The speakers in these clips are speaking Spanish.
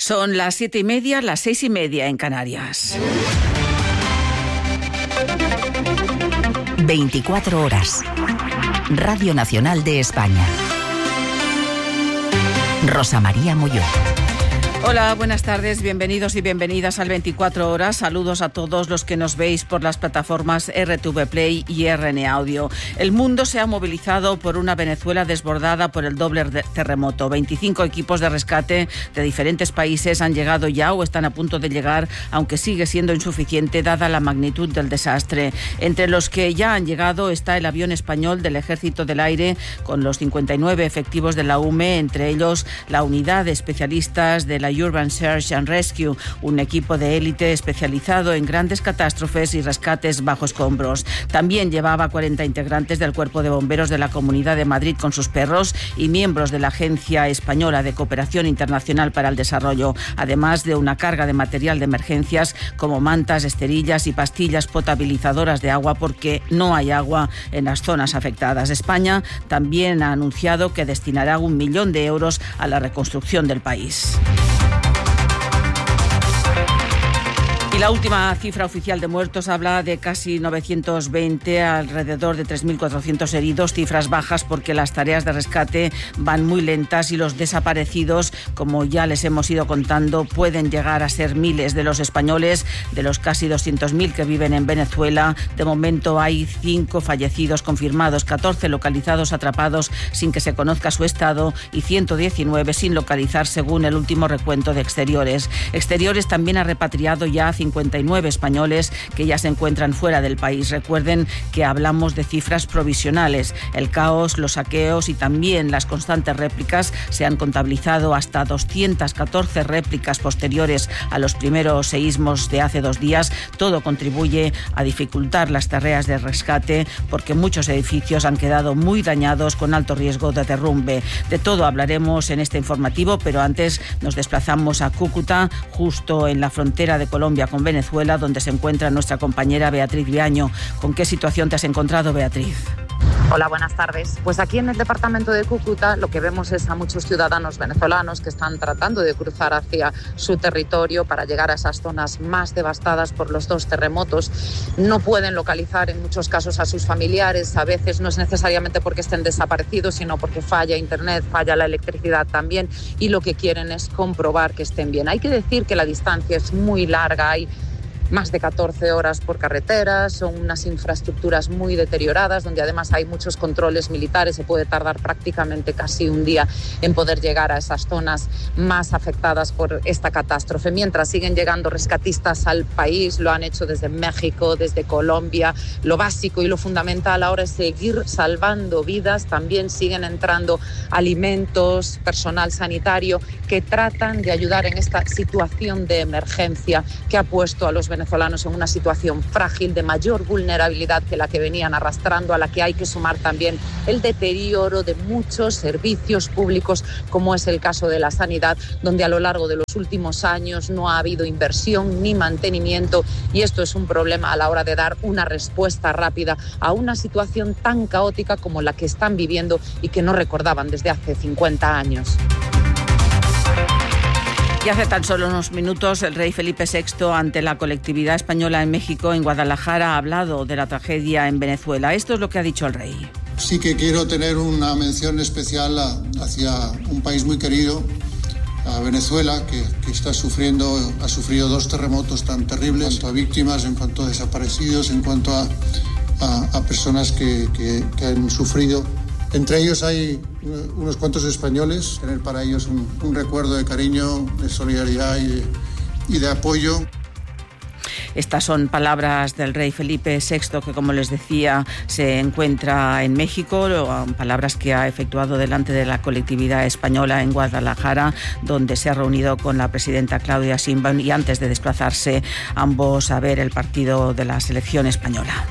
Son las 7:30, las 6:30 en Canarias. 24 horas. Radio Nacional de España. Rosa María Molló. Hola, buenas tardes, bienvenidos y bienvenidas al 24 horas. Saludos a todos los que nos veis por las plataformas RTV Play y RN Audio. El mundo se ha movilizado por una Venezuela desbordada por el doble terremoto. 25 equipos de rescate de diferentes países han llegado ya o están a punto de llegar, aunque sigue siendo insuficiente dada la magnitud del desastre. Entre los que ya han llegado está el avión español del Ejército del Aire con los 59 efectivos de la UME, entre ellos la unidad de especialistas de la Urban Search and Rescue, un equipo de élite especializado en grandes catástrofes y rescates bajo escombros. También llevaba 40 integrantes del Cuerpo de Bomberos de la Comunidad de Madrid con sus perros y miembros de la Agencia Española de Cooperación Internacional para el Desarrollo, además de una carga de material de emergencias como mantas, esterillas y pastillas potabilizadoras de agua porque no hay agua en las zonas afectadas. España también ha anunciado que destinará 1 millón de euros a la reconstrucción del país. Y la última cifra oficial de muertos habla de casi 920, alrededor de 3.400 heridos, cifras bajas porque las tareas de rescate van muy lentas y los desaparecidos, como ya les hemos ido contando, pueden llegar a ser miles. De los españoles, de los casi 200.000 que viven en Venezuela, de momento hay 5 fallecidos confirmados, 14 localizados atrapados sin que se conozca su estado y 119 sin localizar según el último recuento de Exteriores. Exteriores también ha repatriado ya 59 españoles que ya se encuentran fuera del país. Recuerden que hablamos de cifras provisionales. El caos, los saqueos y también las constantes réplicas se han contabilizado hasta 214 réplicas posteriores a los primeros seísmos de hace 2 días. Todo contribuye a dificultar las tareas de rescate porque muchos edificios han quedado muy dañados con alto riesgo de derrumbe. De todo hablaremos en este informativo, pero antes nos desplazamos a Cúcuta, justo en la frontera de Colombia con Venezuela, donde se encuentra nuestra compañera Beatriz Viaño. ¿Con qué situación te has encontrado, Beatriz? Hola, buenas tardes. Pues aquí en el departamento de Cúcuta lo que vemos es a muchos ciudadanos venezolanos que están tratando de cruzar hacia su territorio para llegar a esas zonas más devastadas por los 2 terremotos. No pueden localizar en muchos casos a sus familiares, a veces no es necesariamente porque estén desaparecidos, sino porque falla internet, falla la electricidad también, y lo que quieren es comprobar que estén bien. Hay que decir que la distancia es muy larga, hay más de 14 horas por carretera, son unas infraestructuras muy deterioradas, donde además hay muchos controles militares, se puede tardar prácticamente casi un día en poder llegar a esas zonas más afectadas por esta catástrofe. Mientras siguen llegando rescatistas al país, lo han hecho desde México, desde Colombia. Lo básico y lo fundamental ahora es seguir salvando vidas. También siguen entrando alimentos, personal sanitario que tratan de ayudar en esta situación de emergencia que ha puesto a los venezolanos en una situación frágil de mayor vulnerabilidad que la que venían arrastrando, a la que hay que sumar también el deterioro de muchos servicios públicos, como es el caso de la sanidad, donde a lo largo de los últimos años no ha habido inversión ni mantenimiento, y esto es un problema a la hora de dar una respuesta rápida a una situación tan caótica como la que están viviendo y que no recordaban desde hace 50 años. Y hace tan solo unos minutos el rey Felipe VI, ante la colectividad española en México, en Guadalajara, ha hablado de la tragedia en Venezuela. Esto es lo que ha dicho el rey. Sí que quiero tener una mención especial hacia un país muy querido, a Venezuela, que ha sufrido 2 terremotos tan terribles, en cuanto a víctimas, en cuanto a desaparecidos, en cuanto a personas que han sufrido. Entre ellos hay unos cuantos españoles, tener para ellos un recuerdo de cariño, de solidaridad y de apoyo. Estas son palabras del rey Felipe VI, que, como les decía, se encuentra en México, palabras que ha efectuado delante de la colectividad española en Guadalajara, donde se ha reunido con la presidenta Claudia Sheinbaum y antes de desplazarse ambos a ver el partido de la selección española.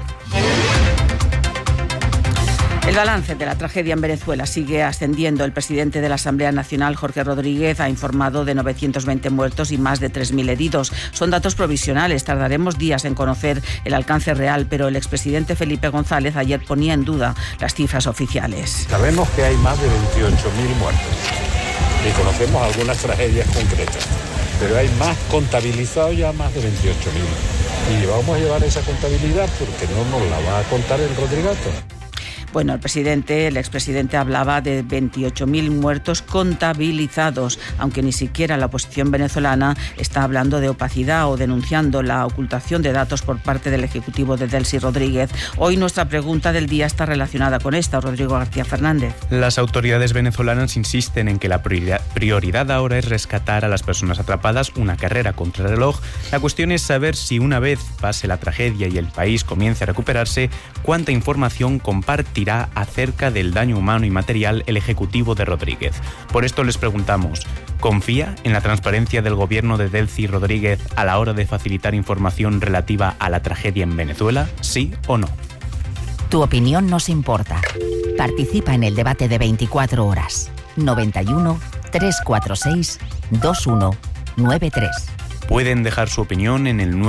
El balance de la tragedia en Venezuela sigue ascendiendo. El presidente de la Asamblea Nacional, Jorge Rodríguez, ha informado de 920 muertos y más de 3.000 heridos. Son datos provisionales, tardaremos días en conocer el alcance real, pero el expresidente Felipe González ayer ponía en duda las cifras oficiales. Sabemos que hay más de 28.000 muertos y conocemos algunas tragedias concretas. pero hay más contabilizados, ya más de 28.000. Y vamos a llevar esa contabilidad porque no nos la va a contar el Rodrigato. Bueno, el expresidente hablaba de 28.000 muertos contabilizados, aunque ni siquiera la oposición venezolana está hablando de opacidad o denunciando la ocultación de datos por parte del ejecutivo de Delcy Rodríguez. Hoy nuestra pregunta del día está relacionada con esta, Rodrigo García Fernández. Las autoridades venezolanas insisten en que la prioridad ahora es rescatar a las personas atrapadas, una carrera contra el reloj. La cuestión es saber si una vez pase la tragedia y el país comience a recuperarse, cuánta información compartirá acerca del daño humano y material el ejecutivo de Rodríguez. Por esto les preguntamos, ¿confía en la transparencia del gobierno de Delcy Rodríguez a la hora de facilitar información relativa a la tragedia en Venezuela? ¿Sí o no? Tu opinión nos importa. Participa en el debate de 24 horas. 91 346 2193. Pueden dejar su opinión en el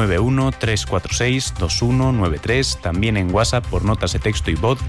91-346-2193, también en WhatsApp por notas de texto y voz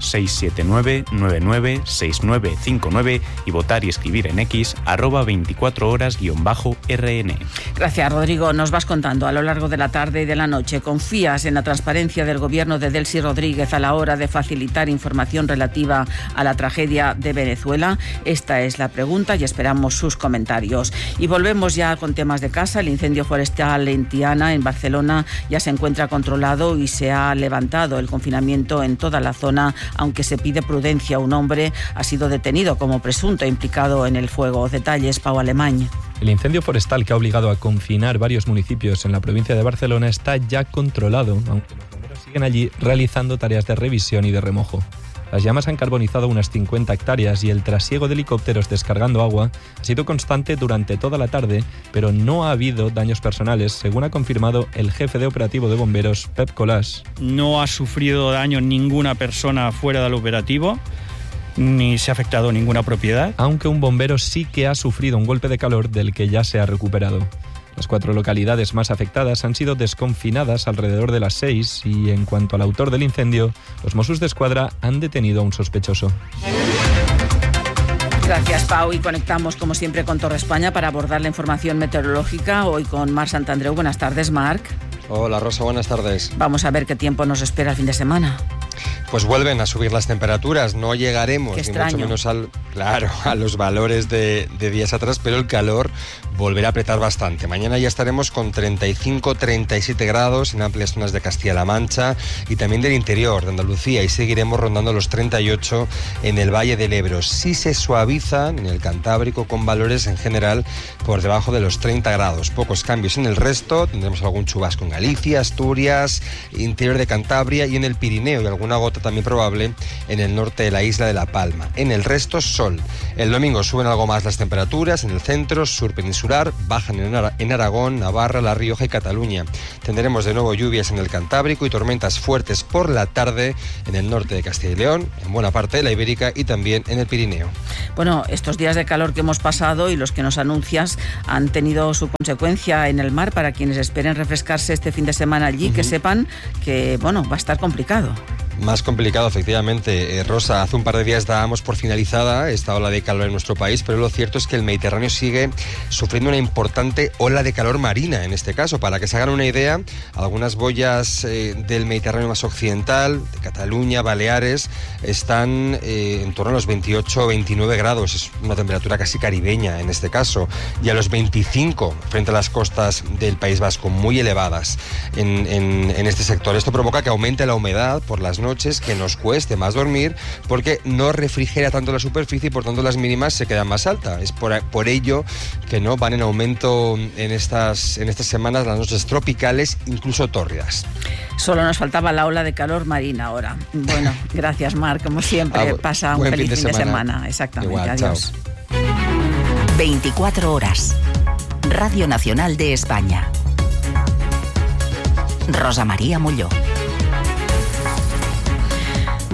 679-996959 y votar y escribir en X @24horas_RN. Gracias, Rodrigo. Nos vas contando a lo largo de la tarde y de la noche. ¿Confías en la transparencia del gobierno de Delcy Rodríguez a la hora de facilitar información relativa a la tragedia de Venezuela? Esta es la pregunta y esperamos sus comentarios. Y volvemos ya con temas de casa. El incendio forestal en Tiana, en Barcelona, ya se encuentra controlado y se ha levantado el confinamiento en toda la zona, aunque se pide prudencia. Un hombre ha sido detenido como presunto implicado en el fuego. Detalles, Pau Alemany. El incendio forestal que ha obligado a confinar varios municipios en la provincia de Barcelona está ya controlado, aunque los bomberos siguen allí realizando tareas de revisión y de remojo. Las llamas han carbonizado unas 50 hectáreas y el trasiego de helicópteros descargando agua ha sido constante durante toda la tarde, pero no ha habido daños personales, según ha confirmado el jefe de operativo de bomberos, Pep Colás. No ha sufrido daño ninguna persona fuera del operativo, ni se ha afectado ninguna propiedad. Aunque un bombero sí que ha sufrido un golpe de calor del que ya se ha recuperado. Las 4 localidades más afectadas han sido desconfinadas alrededor de las 6 y, en cuanto al autor del incendio, los Mossos d'Esquadra han detenido a un sospechoso. Gracias, Pau. Y conectamos, como siempre, con Torre España para abordar la información meteorológica. Hoy con Marc Santandreu. Buenas tardes, Marc. Hola, Rosa. Buenas tardes. Vamos a ver qué tiempo nos espera el fin de semana. Pues vuelven a subir las temperaturas, no llegaremos ni mucho menos a los valores de días atrás, pero el calor volverá a apretar bastante. Mañana ya estaremos con 35-37 grados en amplias zonas de Castilla-La Mancha y también del interior de Andalucía, y seguiremos rondando los 38 en el Valle del Ebro. Sí se suavizan en el Cantábrico con valores en general por debajo de los 30 grados. Pocos cambios en el resto, tendremos algún chubasco en Galicia, Asturias, interior de Cantabria y en el Pirineo, y alguna gota también probable en el norte de la isla de La Palma. En el resto, sol. El domingo suben algo más las temperaturas en el centro, sur peninsular, bajan en Aragón, Navarra, La Rioja y Cataluña. Tendremos de nuevo lluvias en el Cantábrico y tormentas fuertes por la tarde en el norte de Castilla y León, en buena parte de la Ibérica y también en el Pirineo. Bueno, estos días de calor que hemos pasado y los que nos anuncias han tenido su consecuencia en el mar. Para quienes esperen refrescarse este fin de semana allí, que sepan que, va a estar complicado. Más complicado, efectivamente. Rosa, hace un par de días dábamos por finalizada esta ola de calor en nuestro país, pero lo cierto es que el Mediterráneo sigue sufriendo una importante ola de calor marina, en este caso. Para que se hagan una idea, algunas boyas del Mediterráneo más occidental, de Cataluña, Baleares, están en torno a los 28 o 29 grados. Es una temperatura casi caribeña en este caso. Y a los 25 frente a las costas del País Vasco, muy elevadas en este sector. Esto provoca que aumente la humedad por las noches, que nos cueste más dormir porque no refrigera tanto la superficie y por tanto las mínimas se quedan más altas. Es por ello que no van en aumento en estas semanas las noches tropicales, incluso tórridas. Solo nos faltaba la ola de calor marina ahora. Bueno, gracias, Marc, como siempre. Pasa un feliz fin de semana. Exactamente. Igual, adiós. Chao. 24 horas. Radio Nacional de España. Rosa María Molló.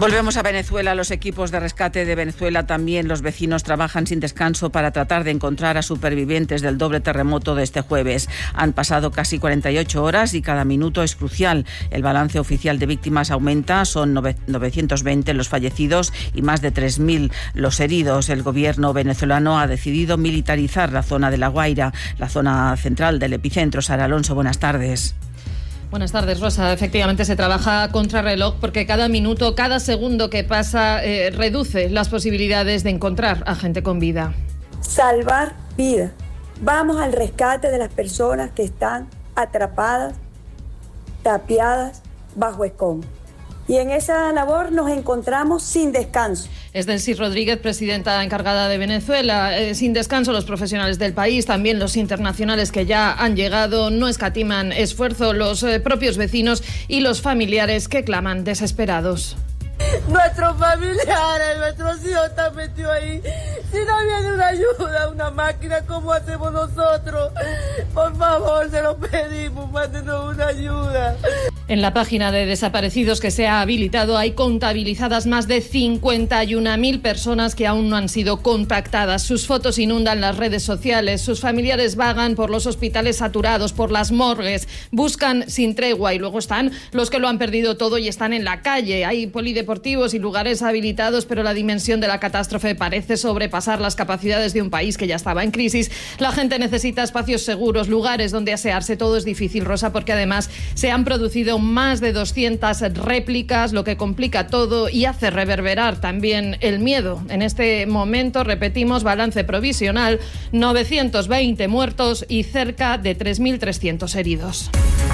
Volvemos a Venezuela. Los equipos de rescate de Venezuela, también los vecinos, trabajan sin descanso para tratar de encontrar a supervivientes del doble terremoto de este jueves. Han pasado casi 48 horas y cada minuto es crucial. El balance oficial de víctimas aumenta, son 920 los fallecidos y más de 3.000 los heridos. El gobierno venezolano ha decidido militarizar la zona de La Guaira, la zona central del epicentro. Sara Alonso, buenas tardes. Buenas tardes, Rosa. Efectivamente se trabaja contra reloj porque cada minuto, cada segundo que pasa reduce las posibilidades de encontrar a gente con vida. Salvar vidas. Vamos al rescate de las personas que están atrapadas, tapiadas, bajo escombros. Y en esa labor nos encontramos sin descanso. Es Delcy Rodríguez, presidenta encargada de Venezuela. Sin descanso los profesionales del país, también los internacionales que ya han llegado, no escatiman esfuerzo, los propios vecinos y los familiares que claman desesperados. Nuestros familiares, nuestros hijos están metidos ahí. Si no viene una ayuda, una máquina, ¿cómo hacemos nosotros? Por favor, se lo pedimos, mándenos una ayuda. En la página de desaparecidos que se ha habilitado hay contabilizadas más de 51.000 personas que aún no han sido contactadas. Sus fotos inundan las redes sociales, sus familiares vagan por los hospitales saturados, por las morgues, buscan sin tregua, y luego están los que lo han perdido todo y están en la calle. Hay polideportivos y lugares habilitados, pero la dimensión de la catástrofe parece sobrepasar las capacidades de un país que ya estaba en crisis. La gente necesita espacios seguros, lugares donde asearse. Todo es difícil, Rosa, porque además se han producido más de 200 réplicas, lo que complica todo y hace reverberar también el miedo. En este momento, repetimos, balance provisional, 920 muertos y cerca de 3.300 heridos.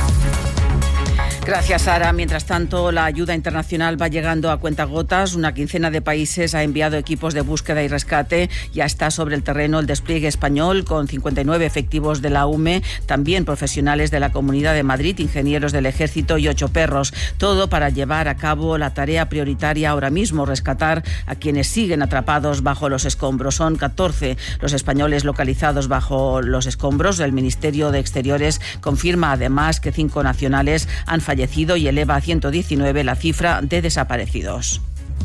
Gracias, Sara. Mientras tanto, la ayuda internacional va llegando a cuentagotas. Una quincena de países ha enviado equipos de búsqueda y rescate. Ya está sobre el terreno el despliegue español, con 59 efectivos de la UME, también profesionales de la Comunidad de Madrid, ingenieros del Ejército y 8 perros. Todo para llevar a cabo la tarea prioritaria ahora mismo, rescatar a quienes siguen atrapados bajo los escombros. Son 14 los españoles localizados bajo los escombros. El Ministerio de Exteriores confirma además que 5 nacionales han fallecido y eleva a 119 la cifra de desaparecidos.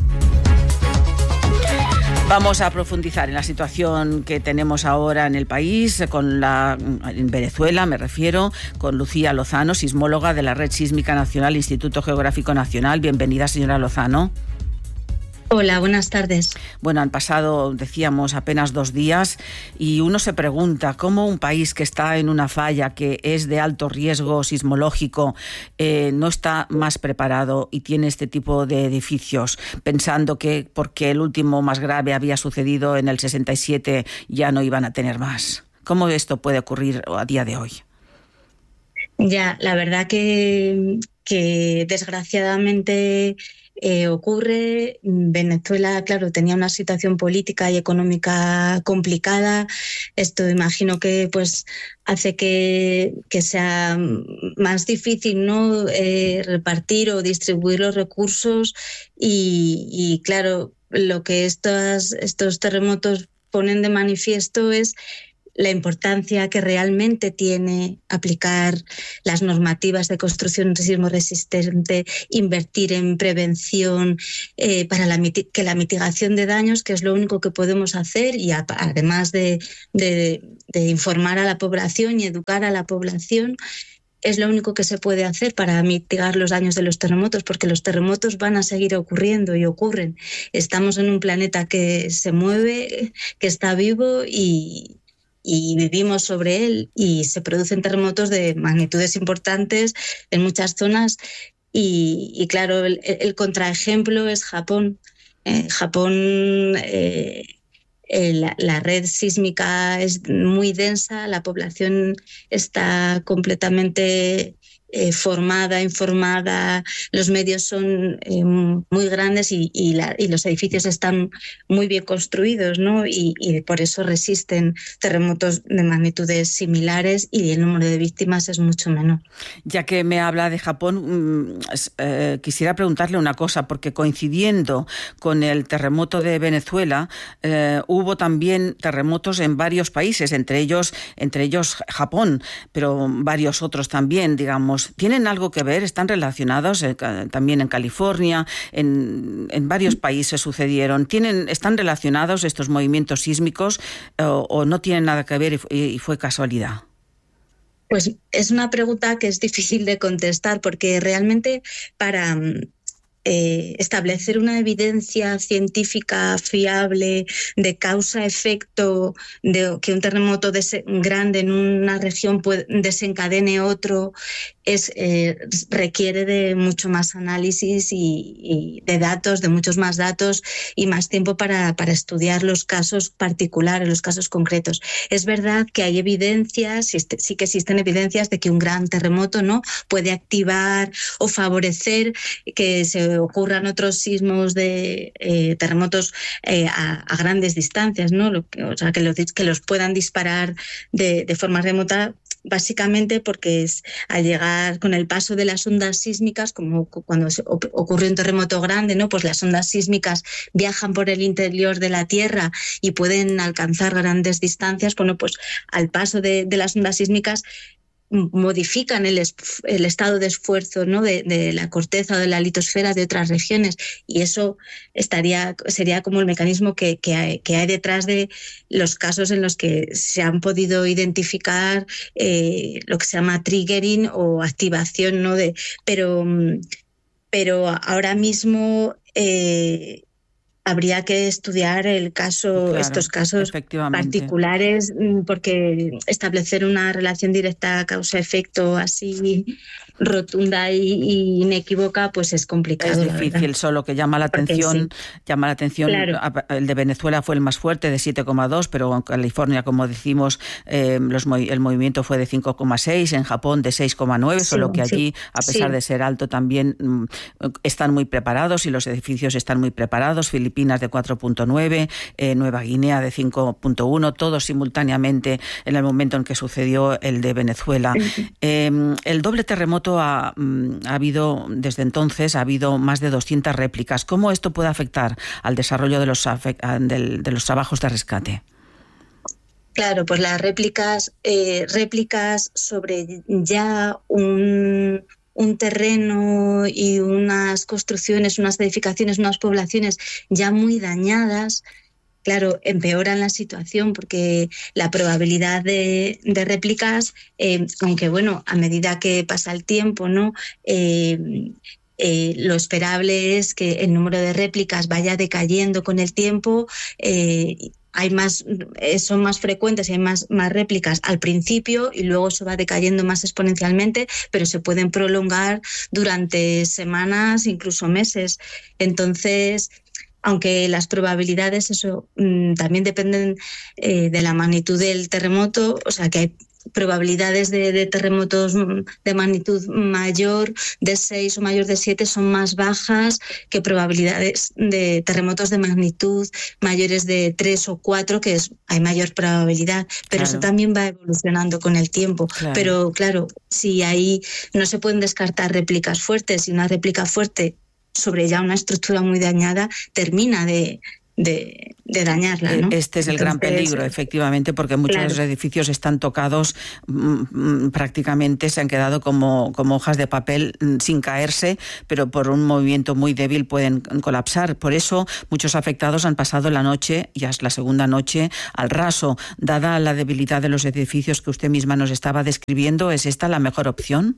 Vamos a profundizar en la situación que tenemos ahora en el país, en Venezuela me refiero, con Lucía Lozano, sismóloga de la Red Sísmica Nacional, Instituto Geográfico Nacional. Bienvenida, señora Lozano. Hola, buenas tardes. Bueno, han pasado, decíamos, apenas 2 días y uno se pregunta cómo un país que está en una falla que es de alto riesgo sismológico no está más preparado y tiene este tipo de edificios, pensando que porque el último más grave había sucedido en el 67 ya no iban a tener más. ¿Cómo esto puede ocurrir a día de hoy? Ya, la verdad que desgraciadamente ocurre. Venezuela, claro, tenía una situación política y económica complicada. Esto imagino que pues hace que sea más difícil, ¿no? Repartir o distribuir los recursos y claro, lo que estos terremotos ponen de manifiesto es la importancia que realmente tiene aplicar las normativas de construcción sismo resistente, invertir en prevención para que la mitigación de daños, que es lo único que podemos hacer, y además de informar a la población y educar a la población, es lo único que se puede hacer para mitigar los daños de los terremotos, porque los terremotos van a seguir ocurriendo y ocurren. Estamos en un planeta que se mueve, que está vivo y vivimos sobre él, y se producen terremotos de magnitudes importantes en muchas zonas y claro, el contraejemplo es Japón. Japón, la red sísmica es muy densa, la población está completamente formada, informada, los medios son muy grandes y los edificios están muy bien construidos, ¿no? Y por eso resisten terremotos de magnitudes similares y el número de víctimas es mucho menor. Ya que me habla de Japón, quisiera preguntarle una cosa, porque coincidiendo con el terremoto de Venezuela, hubo también terremotos en varios países, entre ellos Japón, pero varios otros también, digamos, sismos, ¿tienen algo que ver? ¿Están relacionados? También en California, en varios países sucedieron. ¿Están relacionados estos movimientos sísmicos o no tienen nada que ver y fue casualidad? Pues es una pregunta que es difícil de contestar, porque realmente para establecer una evidencia científica fiable de causa-efecto, de que un terremoto grande en una región desencadene otro, requiere de mucho más análisis y de datos, de muchos más datos y más tiempo para estudiar los casos particulares, los casos concretos. Es verdad que hay evidencias, sí que existen evidencias de que un gran terremoto, ¿no?, puede activar o favorecer que se ocurran otros sismos de terremotos a grandes distancias, ¿no? O sea, que los puedan disparar de forma remota, básicamente porque al llegar con el paso de las ondas sísmicas, como cuando ocurre un terremoto grande, ¿no?, pues las ondas sísmicas viajan por el interior de la Tierra y pueden alcanzar grandes distancias. Bueno, pues al paso de las ondas sísmicas modifican el estado de esfuerzo, ¿no?, de la corteza o de la litosfera de otras regiones, y eso sería como el mecanismo que hay detrás de los casos en los que se han podido identificar lo que se llama triggering o activación, ¿no? Pero ahora mismo habría que estudiar estos casos particulares, porque establecer una relación directa causa-efecto así rotunda y inequívoca, pues es complicado. Es difícil, solo que llama la atención. Claro. El de Venezuela fue el más fuerte, de 7,2, pero en California, como decimos, el movimiento fue de 5,6, en Japón de 6,9, solo que allí, a pesar de ser alto, también están muy preparados y los edificios están muy preparados. Filipinas de 4,9, Nueva Guinea de 5,1, todos simultáneamente en el momento en que sucedió el de Venezuela. El doble terremoto ha habido, desde entonces, ha habido más de 200 réplicas. ¿Cómo esto puede afectar al desarrollo de los trabajos de rescate? Claro, pues las réplicas sobre ya un terreno y unas construcciones, unas edificaciones, unas poblaciones ya muy dañadas, claro, empeoran la situación, porque la probabilidad de réplicas, aunque bueno, a medida que pasa el tiempo, ¿no?, lo esperable es que el número de réplicas vaya decayendo con el tiempo. Son más frecuentes y hay más réplicas al principio, y luego se va decayendo más exponencialmente, pero se pueden prolongar durante semanas, incluso meses. Entonces, aunque las probabilidades también dependen de la magnitud del terremoto, o sea que hay probabilidades de terremotos de magnitud mayor de 6 o mayor de 7 son más bajas que probabilidades de terremotos de magnitud mayores de 3 o 4, que hay mayor probabilidad, pero eso también va evolucionando con el tiempo. Pero claro, si ahí no se pueden descartar réplicas fuertes, y una réplica fuerte sobre ya una estructura muy dañada termina de dañarla, ¿no? Este es el gran peligro, efectivamente, porque muchos de los edificios están tocados, prácticamente se han quedado como hojas de papel sin caerse, pero por un movimiento muy débil pueden colapsar. Por eso muchos afectados han pasado la noche, ya es la segunda noche, al raso. Dada la debilidad de los edificios que usted misma nos estaba describiendo, ¿es esta la mejor opción?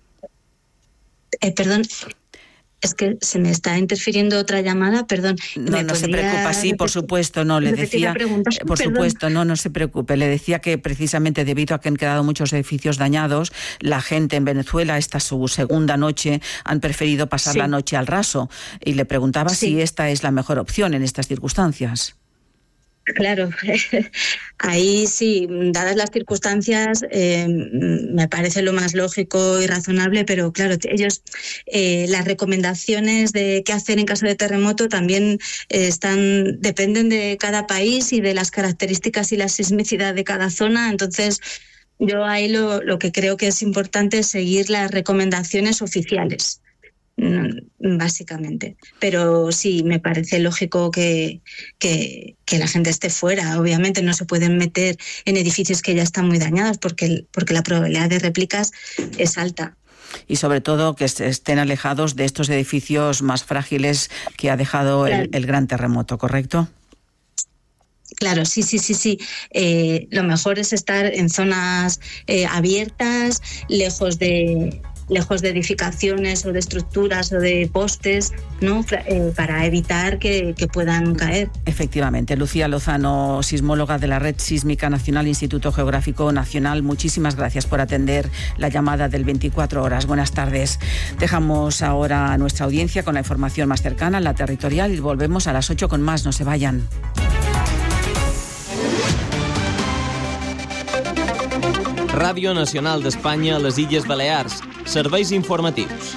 Perdón. Es que se me está interfiriendo otra llamada, perdón. No se preocupa, sí, por supuesto, no, le decía, por supuesto, no se preocupe, le decía que precisamente debido a que han quedado muchos edificios dañados, la gente en Venezuela, esta su segunda noche, han preferido pasar la noche al raso, y le preguntaba si esta es la mejor opción en estas circunstancias. Claro, ahí sí, dadas las circunstancias, me parece lo más lógico y razonable, pero claro, ellos, las recomendaciones de qué hacer en caso de terremoto también dependen de cada país y de las características y la sismicidad de cada zona. Entonces, yo ahí lo que creo que es importante es seguir las recomendaciones oficiales, básicamente. Pero sí, me parece lógico que la gente esté fuera. Obviamente no se pueden meter en edificios que ya están muy dañados, porque la probabilidad de réplicas es alta. Y sobre todo que estén alejados de estos edificios más frágiles que ha dejado el gran terremoto, ¿correcto? Claro, sí. Lo mejor es estar en zonas abiertas, lejos de edificaciones o de estructuras o de postes, ¿no? Para evitar que puedan caer. Efectivamente. Lucía Lozano, sismóloga de la Red Sísmica Nacional, Instituto Geográfico Nacional, muchísimas gracias por atender la llamada del 24 horas. Buenas tardes. Dejamos ahora a nuestra audiencia con la información más cercana, la territorial, y volvemos a las 8 con más. No se vayan. Ràdio Nacional d'Espanya a les Illes Balears. Serveis informatius.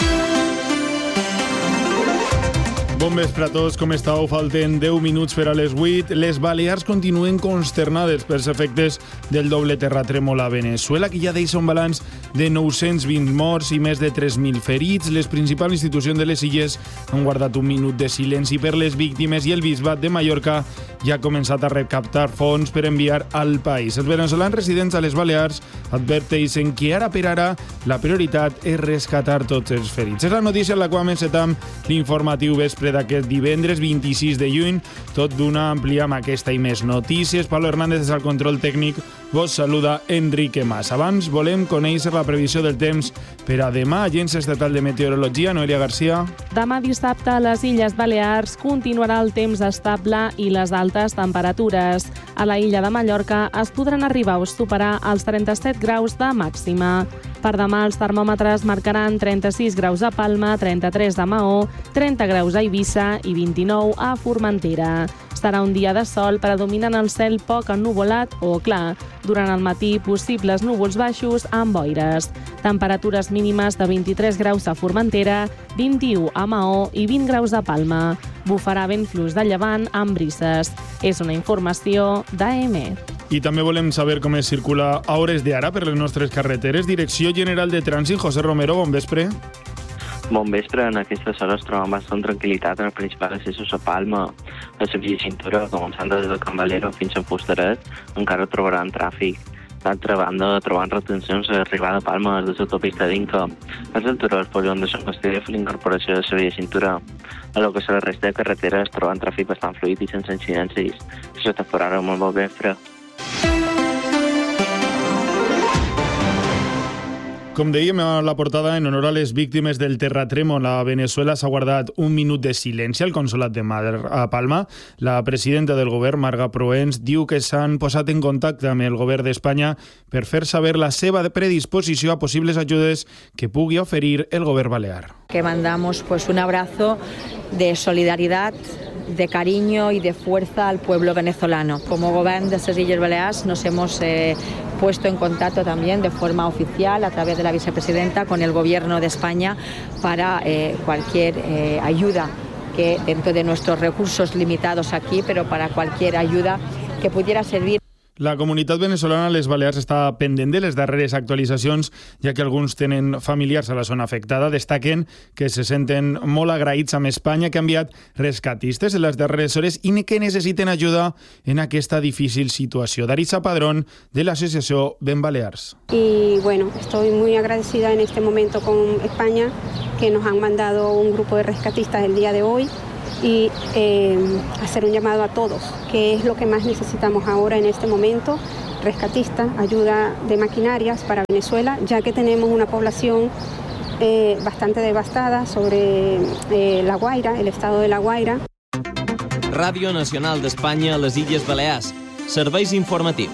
Bon vespre a tots, com estàu? Falten 10 minuts per a les 8. Les Balears continuen consternades pels efectes del doble terratrèmol a Veneçuela, que ja deixa un balanç de 920 morts i més de 3.000 ferits. Les principals institucions de les illes han guardat un minut de silenci per les víctimes i el Bisbat de Mallorca ja ha començat a recaptar fons per enviar al país. Els veneçolans residents a les Balears adverteixen que ara per ara la prioritat és rescatar tots els ferits. És la notícia en la qual encetam l'informatiu vespre d'aquest divendres 26 de juny, tot d'una àmplia amb aquesta i més notícies. Pablo Hernández és al control tècnic, vos saluda Enrique Mas. Abans volem conèixer la previsió del temps per a demà. Agència Estatal de Meteorologia, Noelia García. Demà dissabte a les Illes Balears continuarà el temps estable i les altes temperatures. A la illa de Mallorca es podran arribar o superar els 37 graus de màxima. Per demà els termòmetres marcaran 36 graus a Palma, 33 a Maó, 30 graus a Eivissa i 29 a Formentera. Serà un dia de sol predominant el cel poc ennuvolat o clar. Durant el matí, possibles núvols baixos amb boires. Temperatures mínimes de 23 graus a Formentera, 21 a Maó i 20 graus a Palma. Bufarà vent fluix de llevant amb brises. És una informació d'AEMET. I també volem saber com es circula a hores d'ara per les nostres carreteres. Direcció General de Trànsit, José Romero, bon vespre. Bon vespre. En aquestes hores trobem bastant tranquil·litat en el principal accessos a Palma. A la via Cintura, començant des de Can Valero fins a Fustaret, encara trobaran tràfic. D'altra banda, trobant retencions a l'arribada a Palma des de l'autopista d'Inca. A l'altura del polígon de Sant Castell per l'incorporació de la via Cintura. A lo que se la resta de carreteres trobant tràfic bastant fluid i sense incidències. Això t'aforarà molt bon vespre. Com dèiem a la portada, en honor a les víctimes del terratrèmol a Veneçuela s'ha guardat un minut de silenci al Consolat de Mar a Palma. La presidenta del govern, Marga Proens, diu que s'han posat en contacte amb el govern d'Espanya per fer saber la seva predisposició a possibles ajudes que pugui oferir el govern balear. Que mandamos un abrazo de solidaridad, de cariño y de fuerza al pueblo venezolano. Como gobierno de las Illes Baleares nos hemos puesto en contacto también de forma oficial a través de la vicepresidenta con el gobierno de España para cualquier ayuda que dentro de nuestros recursos limitados aquí, pero para cualquier ayuda que pudiera servir. La comunitat veneçolana a les Balears està pendent de les darreres actualitzacions, ja que alguns tenen familiars a la zona afectada. Destaquen que se senten molt agraïts amb Espanya, que ha enviat rescatistes en les darreres hores i que necessiten ajuda en aquesta difícil situació. Darissa Padrón, de l'Associació Ben Balears. Y bueno, estoy muy agradecida en este momento con España, que nos han mandado un grupo de rescatistas el día de hoy. Y hacer un llamado a todos, que es lo que más necesitamos ahora en este momento, rescatistas, ayuda de maquinarias para Venezuela, ya que tenemos una población bastante devastada sobre La Guaira, el estado de La Guaira. Ràdio Nacional d'Espanya a les Illes Balears. Serveis informatius.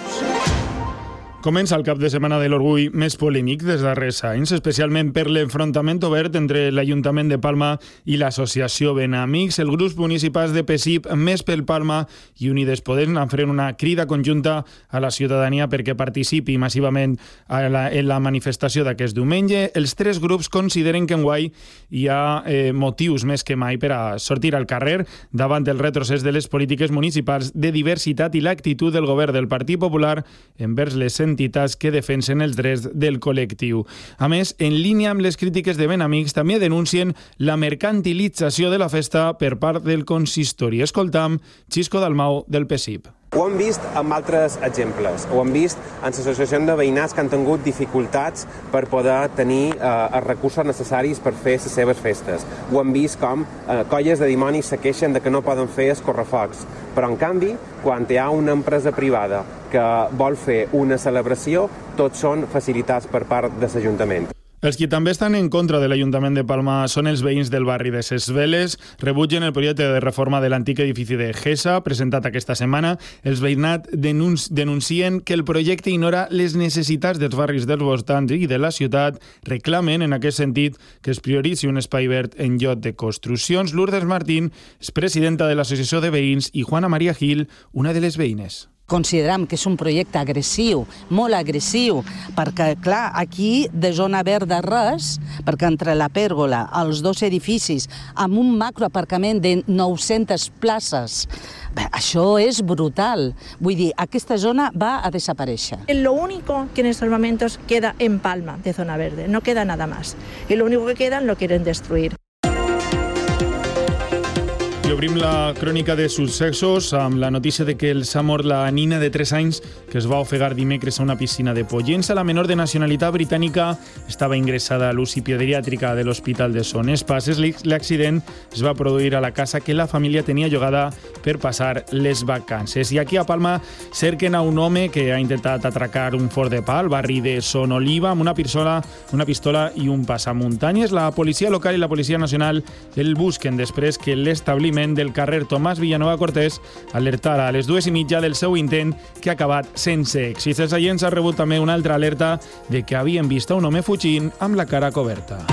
Comença el cap de setmana de l'orgull més polèmic dels darrers anys, especialment per l'enfrontament obert entre l'Ajuntament de Palma i l'Associació Benamics. Els grups municipals de PSIP, Més pel Palma i Unides Podem han fet una crida conjunta a la ciutadania perquè participi massivament en la manifestació d'aquest diumenge. Els tres grups consideren que enguany hi ha motius més que mai per a sortir al carrer davant del retrocés de les polítiques municipals de diversitat i l'actitud del govern del Partit Popular envers les entitats que defensen els drets del col·lectiu. A més, en línia amb les crítiques de Benamics, també denuncien la mercantilització de la festa per part del consistori. Escoltam Xisco Dalmau, del PSIP. Ho hem vist amb altres exemples, ho hem vist en l'associació de veïnats que han tingut dificultats per poder tenir els recursos necessaris per fer les seves festes. Ho hem vist com colles de dimonis se queixen de que no poden fer escorrefocs, però en canvi, quan hi ha una empresa privada que vol fer una celebració, tots són facilitats per part de l'Ajuntament. Els qui també estan en contra de l'Ajuntament de Palma són els veïns del barri de Ses Veles. Rebutgen el projecte de reforma de l'antic edifici de GESA, presentat aquesta setmana. Els veïnats denuncien que el projecte ignora les necessitats dels barris dels voltants i de la ciutat. Reclamen, en aquest sentit, que es prioritzi un espai verd en lloc de construccions. Lourdes Martín és presidenta de l'Associació de Veïns i Juana Maria Gil, una de les veïnes. Considerem que és un projecte agressiu, molt agressiu, perquè, clar, aquí de zona verda res, perquè entre la pèrgola, els dos edificis, amb un macroaparcament de 900 places, això és brutal. Vull dir, aquesta zona va a desaparèixer. Lo único que en estos momentos queda en Palma de zona verde, no queda nada más. Y lo único que queda lo quieren destruir. I obrim la crònica de successos amb la notícia de que s'ha mort la nina de 3 anys que es va ofegar dimecres a una piscina de Pollença. La menor de nacionalitat britànica estava ingressada a l'UCI pediàtrica de l'Hospital de Son Espases. L'accident es va produir a la casa que la família tenia llogada per passar les vacances. I aquí a Palma cerquen a un home que ha intentat atracar un fort de pa al barri de Son Oliva amb una pistola i un passamuntanyes. La policia local i la Policia Nacional el busquen després que l'establiment del carrer Tomàs Villanueva Cortés alertara a les 2:30 del seu intent que ha acabat sense èxit. Els agents han rebut també una altra alerta de que havien vist un home fugint amb la cara coberta.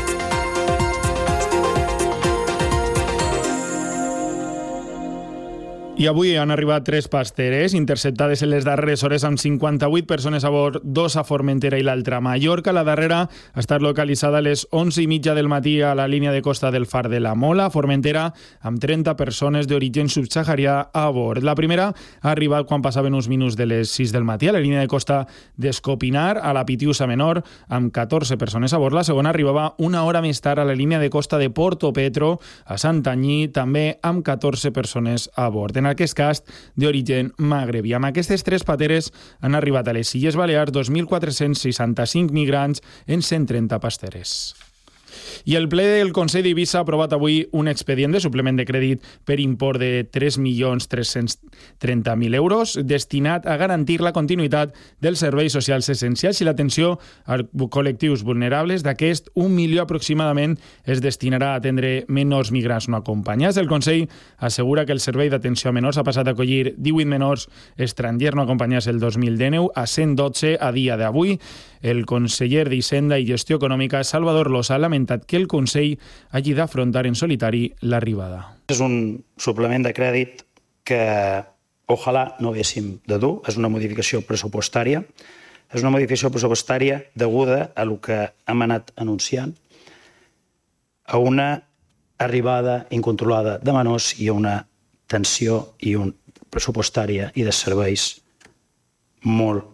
I avui han arribat 3 pasteres interceptades en les darreres hores amb 58 persones a bord, 2 a Formentera i l'altra a Mallorca. La darrera ha estat localitzada a les 11:30 del matí a la línia de costa del Far de la Mola, Formentera, amb 30 persones d'origen subsaharià a bord. La primera ha arribat quan passaven uns minuts de les 6 del matí a la línia de costa d'Escopinar, a la Pitiusa Menor, amb 14 persones a bord. La segona arribava una hora més tard a la línia de costa de Porto Petro, a Santanyí, també amb 14 persones a bord. En aquest cas d'origen magrebí. Amb aquestes 3 pateres han arribat a les Illes Balears 2.465 migrants en 130 pasteres. I el ple del Consell d'Eivissa ha aprovat avui un expedient de suplement de crèdit per import de 3.330.000 euros destinat a garantir la continuïtat dels serveis socials essencials i l'atenció a col·lectius vulnerables. D'aquest, 1 milió aproximadament es destinarà a atendre menors migrants no acompanyats. El Consell assegura que el servei d'atenció a menors ha passat a acollir 18 menors estrangers no acompanyats el 2019 a 112 a dia d'avui. El conseller d'Hisenda i Gestió Econòmica, Salvador Losa, ha lamentat que el Consell hagi d'afrontar en solitari l'arribada. És un suplement de crèdit que ojalà no haguéssim de dur. És una modificació pressupostària. És una modificació pressupostària deguda a el que hem anat anunciant, a una arribada incontrolada de menors i a una tensió pressupostària i de serveis molt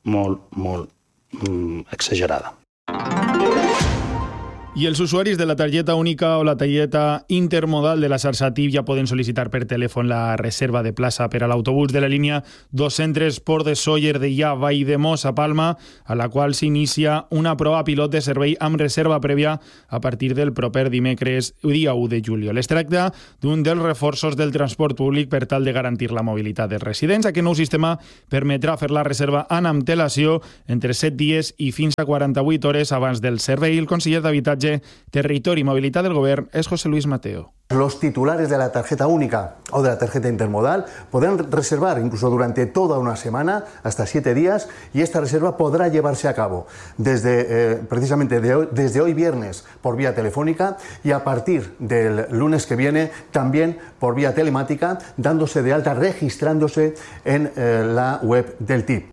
exagerada. I els usuaris de la targeta única o la targeta intermodal de la xarxa TIP ja poden sol·licitar per telèfon la reserva de plaça per a l'autobús de la línia 203 Port de Sóller de Llà Valldemossa a Palma, a la qual s'inicia una prova pilot de servei amb reserva prèvia a partir del proper dimecres, dia 1 de juliol. Es tracta d'un dels reforços del transport públic per tal de garantir la mobilitat dels residents. Aquest nou sistema permetrà fer la reserva amb antelació entre 7 dies i fins a 48 hores abans del servei. El conseller d'Habitatge, Territori y Movilidad del Gobierno es José Luis Mateo. Los titulares de la tarjeta única o de la tarjeta intermodal podrán reservar incluso durante toda una semana, hasta 7 días, y esta reserva podrá llevarse a cabo precisamente desde hoy viernes por vía telefónica y a partir del lunes que viene también por vía telemática, dándose de alta, registrándose en la web del TIP.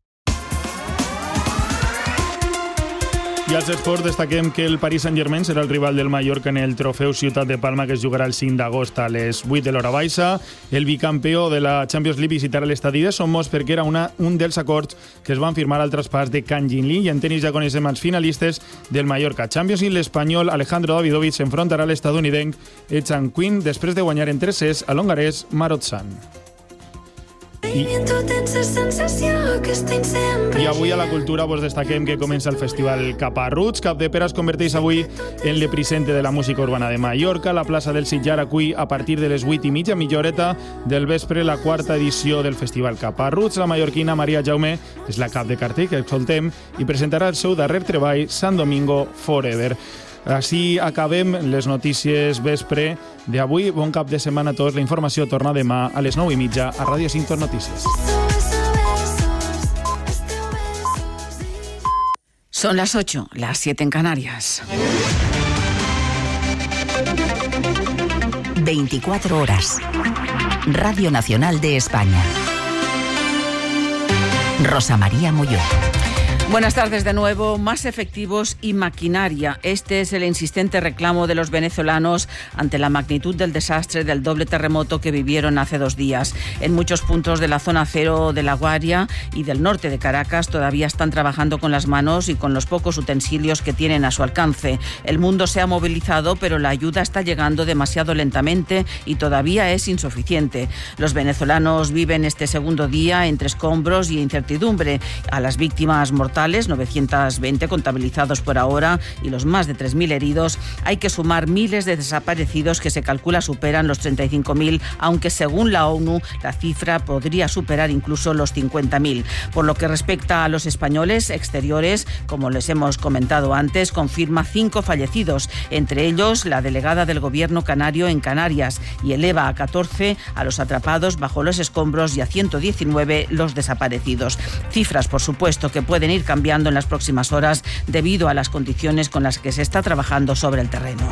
I als esports destaquem que el Paris Saint-Germain serà el rival del Mallorca en el trofeu Ciutat de Palma, que es jugarà el 5 d'agost a les 8 de l'hora baixa. El bicampió de la Champions League visitarà l'estadi de Somos perquè era un dels acords que es van firmar al traspàs de Kang Jin-lee. I en tenis ja coneixem els finalistes del Mallorca Champions League. L'espanyol Alejandro Davidovich s'enfrontarà a l'estadounidenc Echan Quinn després de guanyar en 3 sets a l'hongarès Marat Safin. I avui a la cultura vos destaquem que comença el festival Caparruts. Capdepera es converteix avui en l'epicentre de la música urbana de Mallorca. La plaça del Sitjar acull a partir de les 8:30, mitja horeta del vespre, la quarta edició del festival Caparruts. La mallorquina Maria Jaume és la cap de cartell que escoltem i presentarà el seu darrer treball, Sant Domingo Forever. Així acabem les notícies vespre d'avui. Bon cap de setmana a tots. La informació torna demà a les 9:30 a Ràdio 5 Notícies. Son las 8, las 7 en Canarias. 24 horas. Radio Nacional de España. Rosa María Molló. Buenas tardes de nuevo. Más efectivos y maquinaria. Este es el insistente reclamo de los venezolanos ante la magnitud del desastre del doble terremoto que vivieron hace 2 días. En muchos puntos de la zona cero de La Guaria y del norte de Caracas todavía están trabajando con las manos y con los pocos utensilios que tienen a su alcance. El mundo se ha movilizado, pero la ayuda está llegando demasiado lentamente y todavía es insuficiente. Los venezolanos viven este segundo día entre escombros y incertidumbre. A las víctimas mortales, 920 contabilizados por ahora, y los más de 3.000 heridos, hay que sumar miles de desaparecidos que se calcula superan los 35.000, aunque según la ONU la cifra podría superar incluso los 50.000. Por lo que respecta a los españoles exteriores, como les hemos comentado antes, confirma 5 fallecidos, entre ellos la delegada del gobierno canario en Canarias, y eleva a 14 a los atrapados bajo los escombros y a 119 los desaparecidos. Cifras, por supuesto, que pueden ir cambiando en las próximas horas debido a las condiciones con las que se está trabajando sobre el terreno.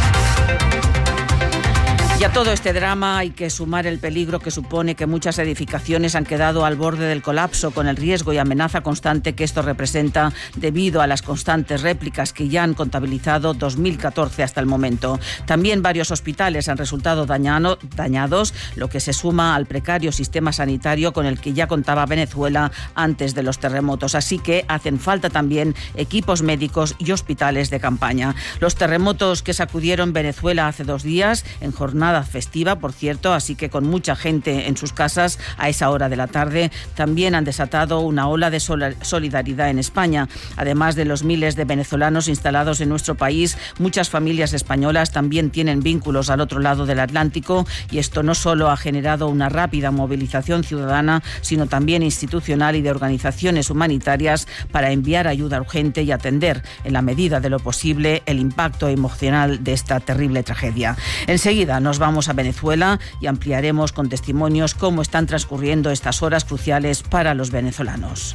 Y a todo este drama hay que sumar el peligro que supone que muchas edificaciones han quedado al borde del colapso, con el riesgo y amenaza constante que esto representa debido a las constantes réplicas que ya han contabilizado 2014 hasta el momento. También varios hospitales han resultado dañados, lo que se suma al precario sistema sanitario con el que ya contaba Venezuela antes de los terremotos. Así que hacen falta también equipos médicos y hospitales de campaña. Los terremotos que sacudieron Venezuela hace 2 días, en jornada festiva, por cierto, así que con mucha gente en sus casas a esa hora de la tarde, también han desatado una ola de solidaridad en España. Además de los miles de venezolanos instalados en nuestro país, muchas familias españolas también tienen vínculos al otro lado del Atlántico, y esto no solo ha generado una rápida movilización ciudadana, sino también institucional y de organizaciones humanitarias para enviar ayuda urgente y atender, en la medida de lo posible, el impacto emocional de esta terrible tragedia. Enseguida nos vamos a Venezuela y ampliaremos con testimonios cómo están transcurriendo estas horas cruciales para los venezolanos.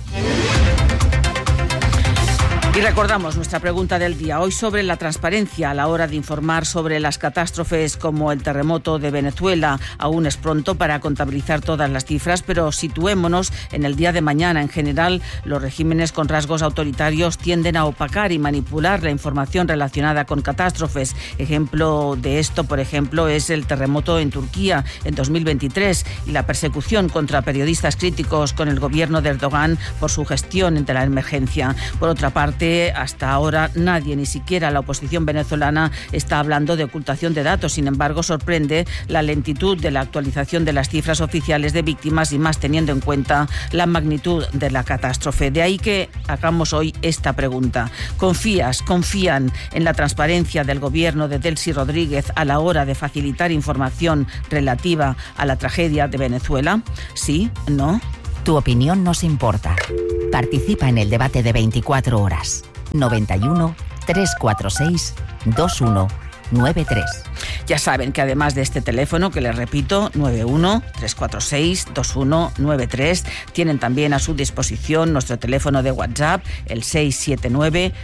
Y recordamos nuestra pregunta del día, hoy sobre la transparencia a la hora de informar sobre las catástrofes como el terremoto de Venezuela. Aún es pronto para contabilizar todas las cifras, pero situémonos en el día de mañana. En general, los regímenes con rasgos autoritarios tienden a opacar y manipular la información relacionada con catástrofes. Ejemplo de esto, por ejemplo, es el terremoto en Turquía en 2023 y la persecución contra periodistas críticos con el gobierno de Erdogan por su gestión de la emergencia. Por otra parte, hasta ahora nadie, ni siquiera la oposición venezolana, está hablando de ocultación de datos. Sin embargo, sorprende la lentitud de la actualización de las cifras oficiales de víctimas, y más teniendo en cuenta la magnitud de la catástrofe. De ahí que hagamos hoy esta pregunta. ¿Confían en la transparencia del gobierno de Delcy Rodríguez a la hora de facilitar información relativa a la tragedia de Venezuela? ¿Sí? ¿No? Tu opinión nos importa. Participa en el debate de 24 horas. 91 346 2193. Ya saben que además de este teléfono, que les repito, 91 346 2193, tienen también a su disposición nuestro teléfono de WhatsApp, el 679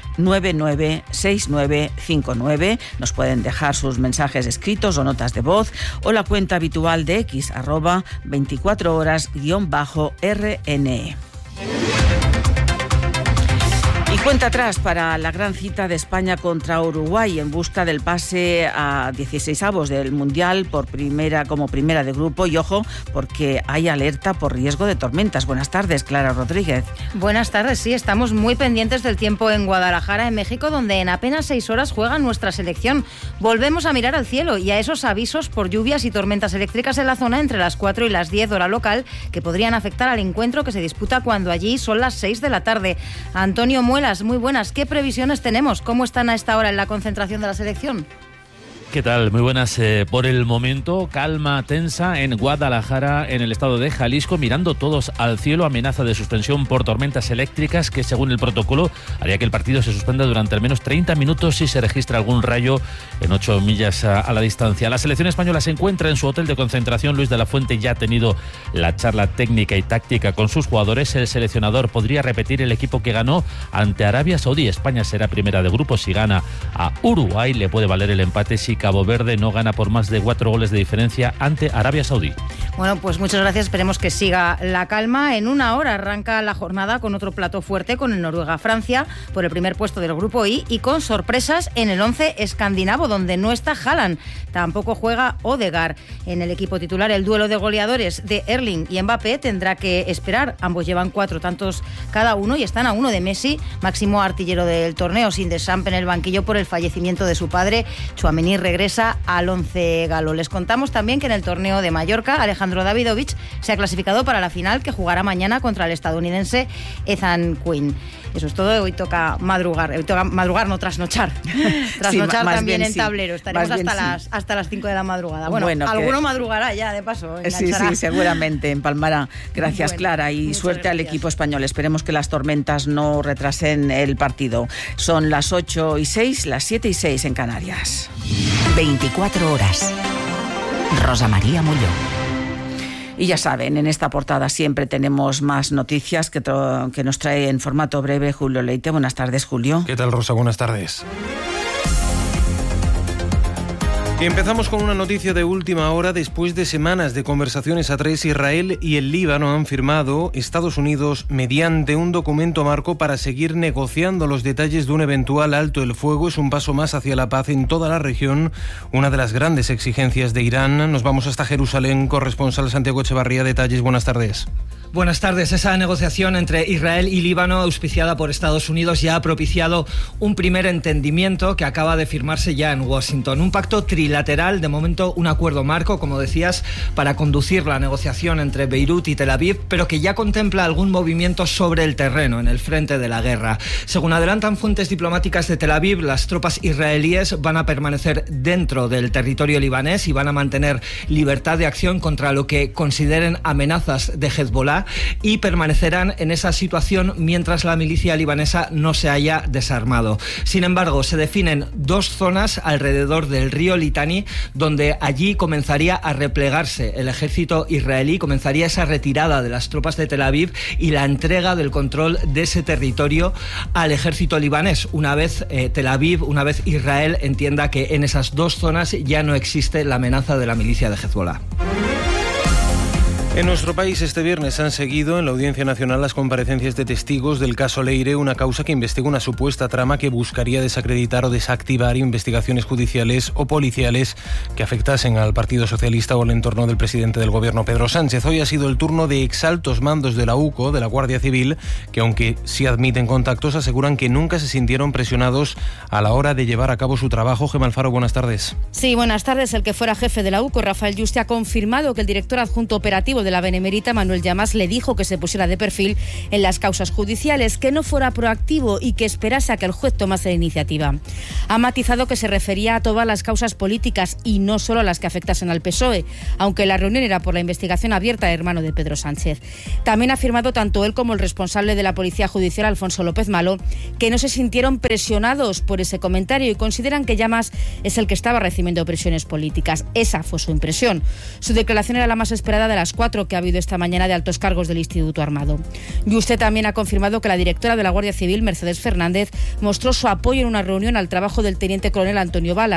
996959. Nos pueden dejar sus mensajes escritos o notas de voz, o la cuenta habitual de X, @24horas_RNE. Y Y cuenta atrás para la gran cita de España contra Uruguay en busca del pase a 16avos del Mundial como primera de grupo. Y ojo, porque hay alerta por riesgo de tormentas. Buenas tardes, Clara Rodríguez. Buenas tardes, sí, estamos muy pendientes del tiempo en Guadalajara, en México, donde en apenas 6 horas juega nuestra selección. Volvemos a mirar al cielo y a esos avisos por lluvias y tormentas eléctricas en la zona entre las 4 y las 10 hora local, que podrían afectar al encuentro que se disputa cuando allí son las 6 de la tarde. Antonio Muelas, muy buenas. ¿Qué previsiones tenemos? ¿Cómo están a esta hora en la concentración de la selección? ¿Qué tal? Muy buenas. Por el momento, calma tensa en Guadalajara, en el estado de Jalisco, mirando todos al cielo. Amenaza de suspensión por tormentas eléctricas que, según el protocolo, haría que el partido se suspenda durante al menos 30 minutos si se registra algún rayo en 8 millas a la distancia. La selección española se encuentra en su hotel de concentración. Luis de la Fuente ya ha tenido la charla técnica y táctica con sus jugadores. El seleccionador podría repetir el equipo que ganó ante Arabia Saudí. España será primera de grupo. Si gana a Uruguay, le puede valer el empate si Cabo Verde no gana por más de 4 goles de diferencia ante Arabia Saudí. Bueno, pues muchas gracias. Esperemos que siga la calma. En una hora arranca la jornada con otro plato fuerte, con el Noruega-Francia por el primer puesto del grupo I y con sorpresas en el 11 escandinavo, donde no está Haaland. Tampoco juega Odegaard. En el equipo titular, el duelo de goleadores de Erling y Mbappé tendrá que esperar. Ambos llevan 4 tantos cada uno y están a 1 de Messi, máximo artillero del torneo, sin Deschamps en el banquillo por el fallecimiento de su padre. Tchouaméni regresa al 11 galo. Les contamos también que en el torneo de Mallorca, Alejandro Davidovich se ha clasificado para la final, que jugará mañana contra el estadounidense Ethan Quinn. Eso es todo. Hoy toca madrugar. No, trasnochar. Trasnochar sí, también en tablero. Estaremos hasta las 5 de la madrugada. Bueno, alguno madrugará ya, de paso. Sí, seguramente empalmará. Gracias, Clara, y suerte al equipo español. Esperemos que las tormentas no retrasen el partido. Son las 8:06, las 7:06 en Canarias. 24 horas. Rosa María Molló. Y ya saben, en esta portada siempre tenemos más noticias que nos trae en formato breve Julio Leite. Buenas tardes, Julio. ¿Qué tal, Rosa? Buenas tardes. Empezamos con una noticia de última hora. Después de semanas de conversaciones a 3, Israel y el Líbano han firmado, Estados Unidos, mediante un documento marco para seguir negociando los detalles de un eventual alto el fuego. Es un paso más hacia la paz en toda la región, una de las grandes exigencias de Irán. Nos vamos hasta Jerusalén, corresponsal Santiago Echevarría. Detalles, buenas tardes. Buenas tardes. Esa negociación entre Israel y Líbano, auspiciada por Estados Unidos, ya ha propiciado un primer entendimiento que acaba de firmarse ya en Washington. Un pacto trilateral, de momento un acuerdo marco, como decías, para conducir la negociación entre Beirut y Tel Aviv, pero que ya contempla algún movimiento sobre el terreno, en el frente de la guerra. Según adelantan fuentes diplomáticas de Tel Aviv, las tropas israelíes van a permanecer dentro del territorio libanés y van a mantener libertad de acción contra lo que consideren amenazas de Hezbollah, y permanecerán en esa situación mientras la milicia libanesa no se haya desarmado. Sin embargo, se definen 2 zonas alrededor del río Litani, donde allí comenzaría a replegarse el ejército israelí, comenzaría esa retirada de las tropas de Tel Aviv y la entrega del control de ese territorio al ejército libanés, una vez Tel Aviv, una vez Israel entienda que en esas 2 zonas ya no existe la amenaza de la milicia de Hezbollah. En nuestro país este viernes han seguido en la Audiencia Nacional las comparecencias de testigos del caso Leire, una causa que investiga una supuesta trama que buscaría desacreditar o desactivar investigaciones judiciales o policiales que afectasen al Partido Socialista o al entorno del presidente del Gobierno, Pedro Sánchez. Hoy ha sido el turno de exaltos mandos de la UCO, de la Guardia Civil, que aunque sí admiten contactos, aseguran que nunca se sintieron presionados a la hora de llevar a cabo su trabajo. Gemma Alfaro, buenas tardes. Sí, buenas tardes. El que fuera jefe de la UCO, Rafael Yuste, ha confirmado que el director adjunto operativo de la Benemérita, Manuel Llamas, le dijo que se pusiera de perfil en las causas judiciales, que no fuera proactivo y que esperase a que el juez tomase la iniciativa. Ha matizado que se refería a todas las causas políticas y no solo a las que afectasen al PSOE, aunque la reunión era por la investigación abierta del hermano de Pedro Sánchez. También ha afirmado tanto él como el responsable de la Policía Judicial, Alfonso López Malo, que no se sintieron presionados por ese comentario y consideran que Llamas es el que estaba recibiendo presiones políticas. Esa fue su impresión. Su declaración era la más esperada de las 4 que ha habido esta mañana de altos cargos del Instituto Armado. Y usted también ha confirmado que la directora de la Guardia Civil, Mercedes Fernández, mostró su apoyo en una reunión al trabajo del teniente coronel Antonio Balas.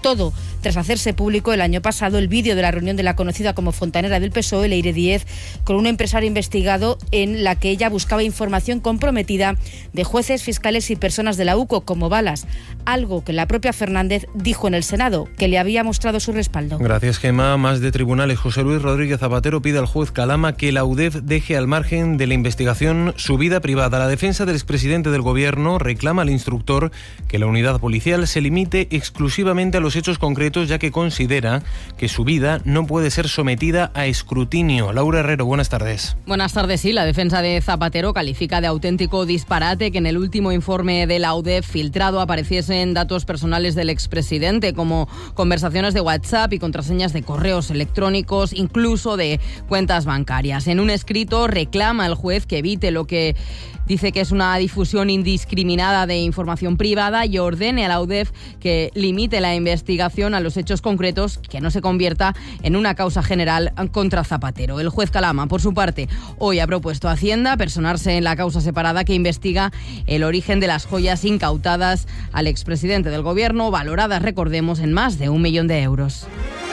Todo tras hacerse público el año pasado el vídeo de la reunión de la conocida como fontanera del PSOE, Leire Díez, con un empresario investigado en la que ella buscaba información comprometida de jueces, fiscales y personas de la UCO como Balas, algo que la propia Fernández dijo en el Senado, que le había mostrado su respaldo. Gracias, Gemma. Más de tribunales. José Luis Rodríguez Zapatero pide al juez Calama que la UDEF deje al margen de la investigación su vida privada. La defensa del expresidente del Gobierno reclama al instructor que la unidad policial se limite exclusivamente a los hechos concretos, ya que considera que su vida no puede ser sometida a escrutinio. Laura Herrero, buenas tardes. Buenas tardes. Sí, la defensa de Zapatero califica de auténtico disparate que en el último informe de la UDEF filtrado apareciesen datos personales del expresidente, como conversaciones de WhatsApp y contraseñas de correos electrónicos, incluso de cuentas bancarias. En un escrito reclama al juez que evite lo que dice que es una difusión indiscriminada de información privada y ordene a la UDEF que limite la investigación a los hechos concretos, que no se convierta en una causa general contra Zapatero. El juez Calama, por su parte, hoy ha propuesto a Hacienda personarse en la causa separada que investiga el origen de las joyas incautadas al expresidente del Gobierno, valoradas, recordemos, en más de 1 millón de euros.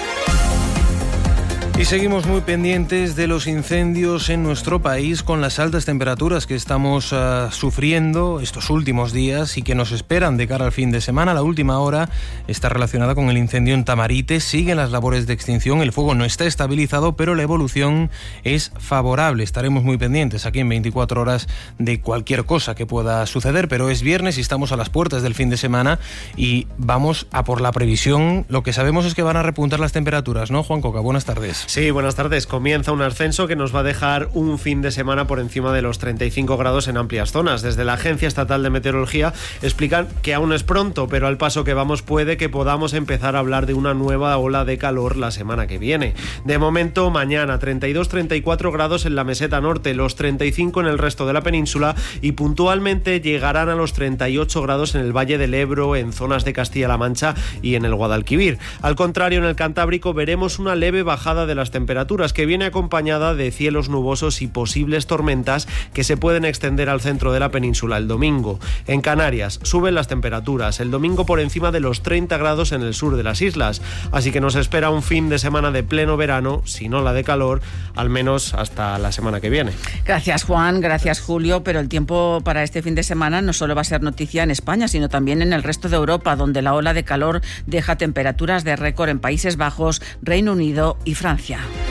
Y seguimos muy pendientes de los incendios en nuestro país con las altas temperaturas que estamos sufriendo estos últimos días y que nos esperan de cara al fin de semana. La última hora está relacionada con el incendio en Tamarite. Siguen las labores de extinción. El fuego no está estabilizado, pero la evolución es favorable. Estaremos muy pendientes aquí en 24 horas de cualquier cosa que pueda suceder, pero es viernes y estamos a las puertas del fin de semana y vamos a por la previsión. Lo que sabemos es que van a repuntar las temperaturas, ¿no, Juan Coca? Buenas tardes. Sí, buenas tardes. Comienza un ascenso que nos va a dejar un fin de semana por encima de los 35 grados en amplias zonas. Desde la Agencia Estatal de Meteorología explican que aún es pronto, pero al paso que vamos puede que podamos empezar a hablar de una nueva ola de calor la semana que viene. De momento, mañana 32-34 grados en la meseta norte, los 35 en el resto de la península y puntualmente llegarán a los 38 grados en el Valle del Ebro, en zonas de Castilla-La Mancha y en el Guadalquivir. Al contrario, en el Cantábrico veremos una leve bajada de las temperaturas que viene acompañada de cielos nubosos y posibles tormentas que se pueden extender al centro de la península el domingo. En Canarias suben las temperaturas, el domingo por encima de los 30 grados en el sur de las islas, así que nos espera un fin de semana de pleno verano, si no la de calor, al menos hasta la semana que viene. Gracias, Juan, gracias, Julio, pero el tiempo para este fin de semana no solo va a ser noticia en España, sino también en el resto de Europa, donde la ola de calor deja temperaturas de récord en Países Bajos, Reino Unido y Francia.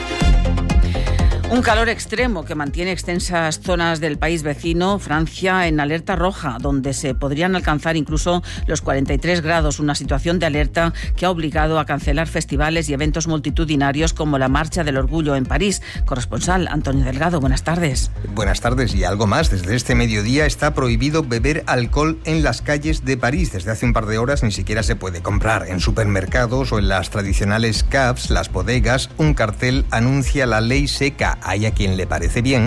Un calor extremo que mantiene extensas zonas del país vecino, Francia, en alerta roja, donde se podrían alcanzar incluso los 43 grados, una situación de alerta que ha obligado a cancelar festivales y eventos multitudinarios como la Marcha del Orgullo en París. Corresponsal Antonio Delgado, buenas tardes. Buenas tardes y algo más. Desde este mediodía está prohibido beber alcohol en las calles de París. Desde hace un par de horas ni siquiera se puede comprar. En supermercados o en las tradicionales CAFs, las bodegas, un cartel anuncia la ley seca. Hay a quien le parece bien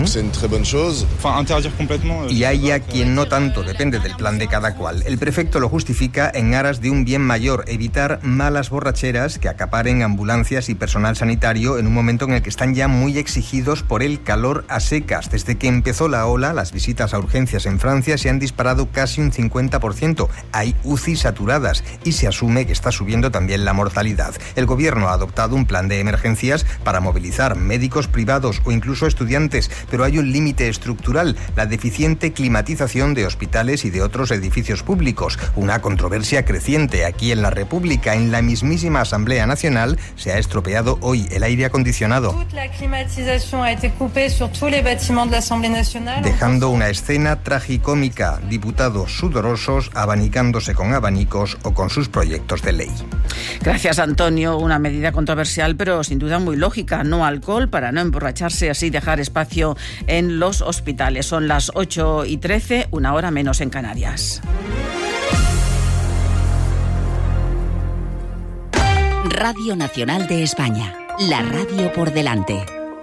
y hay a quien no tanto, depende del plan de cada cual. El prefecto lo justifica en aras de un bien mayor, evitar malas borracheras que acaparen ambulancias y personal sanitario en un momento en el que están ya muy exigidos por el calor a secas. Desde que empezó la ola, las visitas a urgencias en Francia se han disparado casi un 50%. Hay UCI saturadas y se asume que está subiendo también la mortalidad. El gobierno ha adoptado un plan de emergencias para movilizar médicos privados o incluso estudiantes, pero hay un límite estructural, la deficiente climatización de hospitales y de otros edificios públicos. Una controversia creciente aquí en la República. En la mismísima Asamblea Nacional se ha estropeado hoy el aire acondicionado, dejando una escena tragicómica, diputados sudorosos abanicándose con abanicos o con sus proyectos de ley. Gracias, Antonio. Una medida controversial, pero sin duda muy lógica. No alcohol para no emborracharse, así dejar espacio en los hospitales. Son las 8:13, una hora menos en Canarias. Radio Nacional de España, la radio por delante.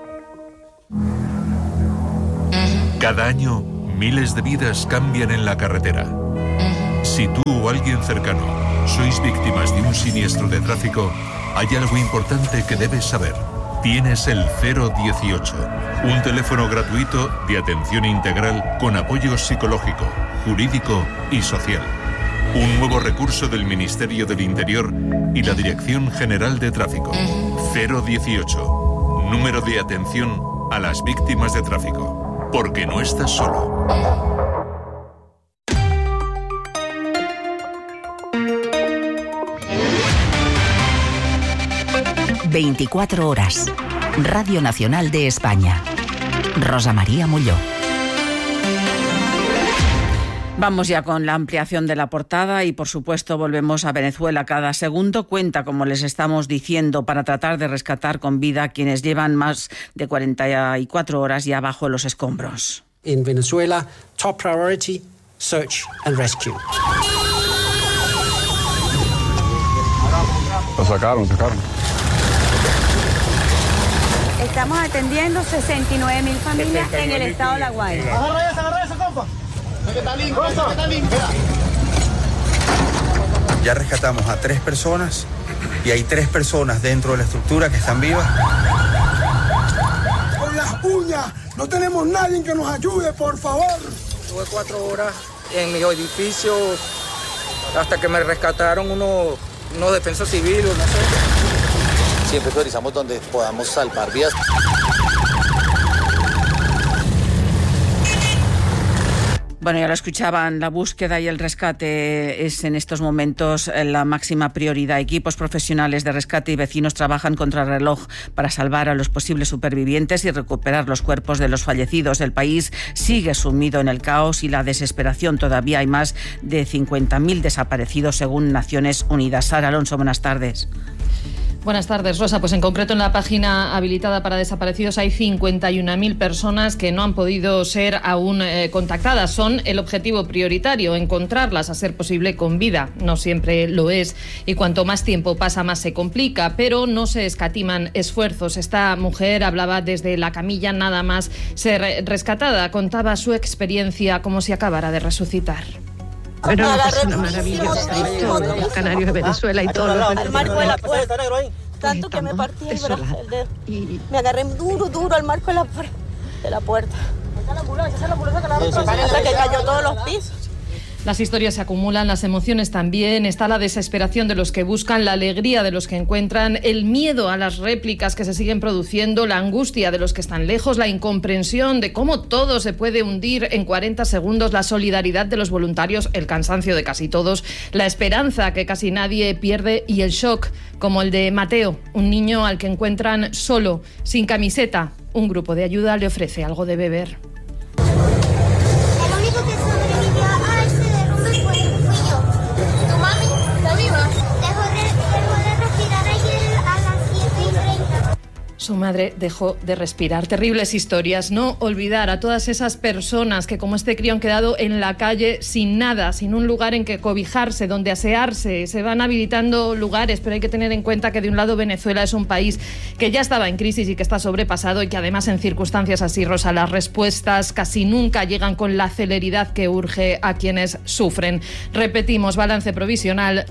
Cada año, miles de vidas cambian en la carretera. Si tú o alguien cercano sois víctimas de un siniestro de tráfico, hay algo importante que debes saber. Tienes el 018, un teléfono gratuito de atención integral con apoyo psicológico, jurídico y social. Un nuevo recurso del Ministerio del Interior y la Dirección General de Tráfico. 018. Número de atención a las víctimas de tráfico. Porque no estás solo. 24 horas. Radio Nacional de España. Rosa María Molló. Vamos ya con la ampliación de la portada y, por supuesto, volvemos a Venezuela. Cada segundo cuenta, como les estamos diciendo, para tratar de rescatar con vida a quienes llevan más de 44 horas ya bajo los escombros. En Venezuela, top priority, search and rescue. Lo sacaron. Estamos atendiendo 69.000 familias en el estado de La Guaira. Agarra esa, compa. Que está limpia. Ya rescatamos a 3 personas y hay 3 personas dentro de la estructura que están vivas. Con las uñas, no tenemos nadie que nos ayude, por favor. Estuve 4 horas en mi edificio hasta que me rescataron unos defensas civiles, no sé. Siempre priorizamos donde podamos salvar vidas. Bueno, ya lo escuchaban, la búsqueda y el rescate es en estos momentos la máxima prioridad. Equipos profesionales de rescate y vecinos trabajan contra el reloj para salvar a los posibles supervivientes y recuperar los cuerpos de los fallecidos. El país sigue sumido en el caos y la desesperación. Todavía hay más de 50.000 desaparecidos según Naciones Unidas. Sara Alonso, buenas tardes. Buenas tardes, Rosa. Pues en concreto en la página habilitada para desaparecidos hay 51.000 personas que no han podido ser aún contactadas. Son el objetivo prioritario, encontrarlas a ser posible con vida. No siempre lo es y cuanto más tiempo pasa más se complica, pero no se escatiman esfuerzos. Esta mujer hablaba desde la camilla nada más ser rescatada. Contaba su experiencia como si acabara de resucitar. Era una persona maravillosa y todos los canarios de Venezuela y todos los al marco de la puerta. Tanto que me partí el dedo. Me agarré duro al marco de la puerta. Esa es la ambulancia hasta que cayó todos los pisos. Las historias se acumulan, las emociones también, está la desesperación de los que buscan, la alegría de los que encuentran, el miedo a las réplicas que se siguen produciendo, la angustia de los que están lejos, la incomprensión de cómo todo se puede hundir en 40 segundos, la solidaridad de los voluntarios, el cansancio de casi todos, la esperanza que casi nadie pierde y el shock, como el de Mateo, un niño al que encuentran solo, sin camiseta. Un grupo de ayuda le ofrece algo de beber. Su madre dejó de respirar. Terribles historias. No olvidar a todas esas personas que, como este crío, han quedado en la calle sin nada, sin un lugar en que cobijarse, donde asearse. Se van habilitando lugares, pero hay que tener en cuenta que de un lado Venezuela es un país que ya estaba en crisis y que está sobrepasado y que además en circunstancias así, Rosa, las respuestas casi nunca llegan con la celeridad que urge a quienes sufren. Repetimos, balance provisional,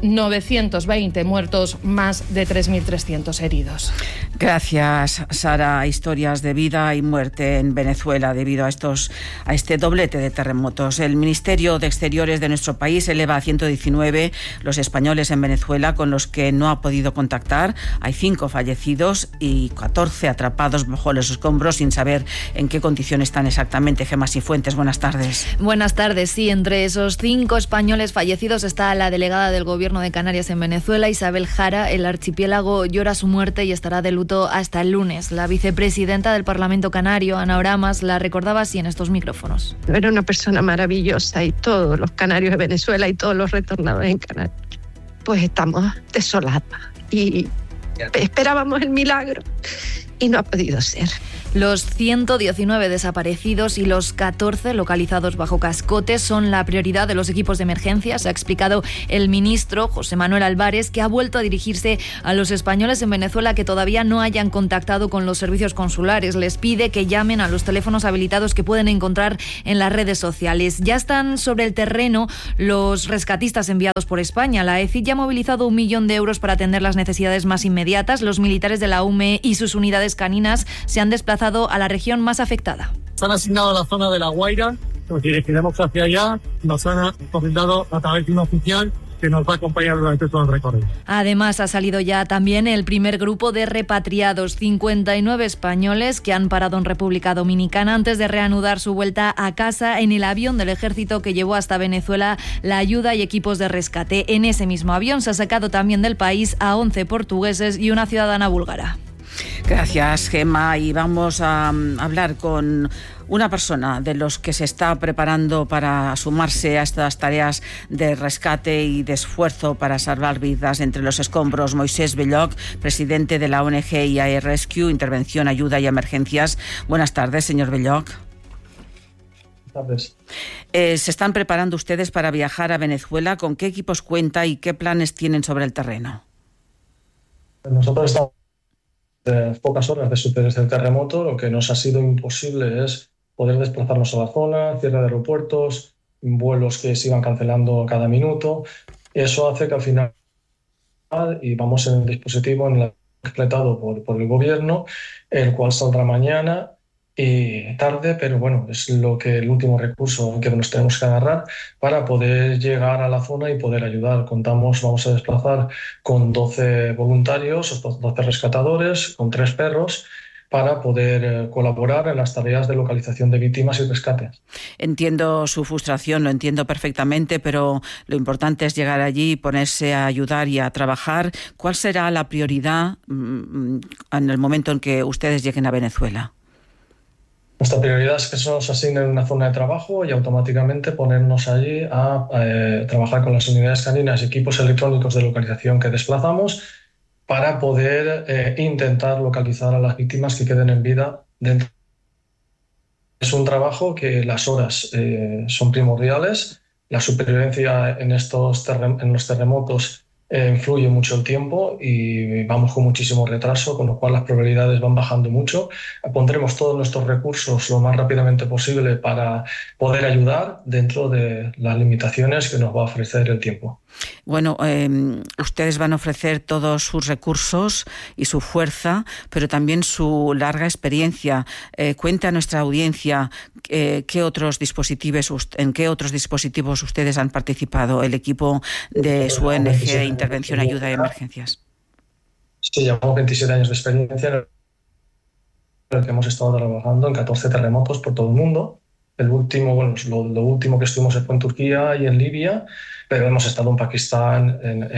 920 muertos, más de 3.300 heridos. Gracias, Sara. Historias de vida y muerte en Venezuela debido a este doblete de terremotos. El Ministerio de Exteriores de nuestro país eleva a 119 los españoles en Venezuela con los que no ha podido contactar. Hay 5 fallecidos y 14 atrapados bajo los escombros sin saber en qué condiciones están exactamente. Gemma Cifuentes, buenas tardes. Buenas tardes. Sí, entre esos 5 españoles fallecidos está la delegada del Gobierno de Canarias en Venezuela, Isabel Jara. El archipiélago llora su muerte y estará de luto hasta el lunes. La vicepresidenta del Parlamento Canario, Ana Oramas, la recordaba así en estos micrófonos. Era una persona maravillosa y todos los canarios de Venezuela y todos los retornados en Canarias, pues estamos desolados y esperábamos el milagro y no ha podido ser. Los 119 desaparecidos y los 14 localizados bajo cascotes son la prioridad de los equipos de emergencia. Se ha explicado el ministro José Manuel Álvarez, que ha vuelto a dirigirse a los españoles en Venezuela que todavía no hayan contactado con los servicios consulares. Les pide que llamen a los teléfonos habilitados que pueden encontrar en las redes sociales. Ya están sobre el terreno los rescatistas enviados por España. La ECID ya ha movilizado 1 millón de euros para atender las necesidades más inmediatas. Los militares de la UME y sus unidades caninas se han desplazado a la región más afectada. Se han asignado a la zona de La Guaira Nos dirigiremos hacia allá. Nos han comentado a través de un oficial que nos va a acompañar durante todo el recorrido. Además, ha salido ya también el primer grupo de repatriados, 59 españoles que han parado en República Dominicana antes de reanudar su vuelta a casa en el avión del ejército que llevó hasta Venezuela la ayuda y equipos de rescate. En ese mismo avión se ha sacado también del país a 11 portugueses y una ciudadana búlgara. Gracias, Gemma. Y vamos a hablar con una persona de los que se está preparando para sumarse a estas tareas de rescate y de esfuerzo para salvar vidas entre los escombros. Moisés Belloc, presidente de la ONG IAE Rescue, Intervención, Ayuda y Emergencias. Buenas tardes, señor Belloc. Buenas tardes. ¿Se están preparando ustedes para viajar a Venezuela? ¿Con qué equipos cuenta y qué planes tienen sobre el terreno? Nosotros estamos pocas horas de suceder el terremoto. Lo que nos ha sido imposible es poder desplazarnos a la zona, cierre de aeropuertos, vuelos que se iban cancelando cada minuto. Eso hace que al final, y vamos en el dispositivo completado por el gobierno, el cual saldrá mañana y tarde, pero bueno, es el último recurso que nos tenemos que agarrar para poder llegar a la zona y poder ayudar. Vamos a desplazar con 12 voluntarios, 12 rescatadores, con 3 perros, para poder colaborar en las tareas de localización de víctimas y rescate. Entiendo su frustración, lo entiendo perfectamente, pero lo importante es llegar allí, ponerse a ayudar y a trabajar. ¿Cuál será la prioridad en el momento en que ustedes lleguen a Venezuela? Nuestra prioridad es que se nos asigne una zona de trabajo y automáticamente ponernos allí a trabajar con las unidades caninas y equipos electrónicos de localización que desplazamos para poder intentar localizar a las víctimas que queden en vida dentro. Es un trabajo que las horas son primordiales. La supervivencia en los terremotos influye mucho el tiempo y vamos con muchísimo retraso, con lo cual las probabilidades van bajando mucho. Pondremos todos nuestros recursos lo más rápidamente posible para poder ayudar dentro de las limitaciones que nos va a ofrecer el tiempo. Bueno, ustedes van a ofrecer todos sus recursos y su fuerza, pero también su larga experiencia. Cuenta a nuestra audiencia en qué otros dispositivos ustedes han participado, el equipo de su ONG Intervención, Ayuda y Emergencias. Sí, llevamos 27 años de experiencia en el que hemos estado trabajando en 14 terremotos por todo el mundo. El último, lo último que estuvimos fue en Turquía y en Libia, pero hemos estado en Pakistán,